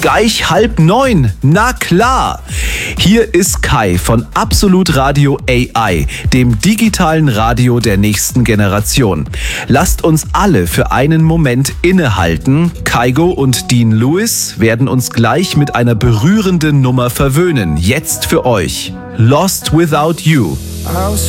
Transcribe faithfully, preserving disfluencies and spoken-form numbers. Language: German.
Gleich halb neun, na klar. Hier ist Kai von Absolut Radio A I, dem digitalen Radio der nächsten Generation. Lasst uns alle für einen Moment innehalten. Kaigo und Dean Lewis werden uns gleich mit einer berührenden Nummer verwöhnen. Jetzt für euch. Lost Without You.